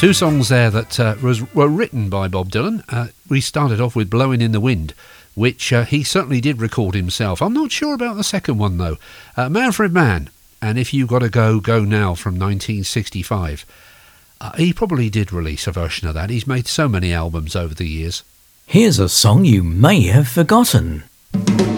Two songs there that were written by Bob Dylan. We started off with Blowing in the Wind, which he certainly did record himself. I'm not sure about the second one, though. Manfred Mann, and If You Gotta Go, Go Now from 1965. He probably did release a version of that. He's made so many albums over the years. Here's a song you may have forgotten.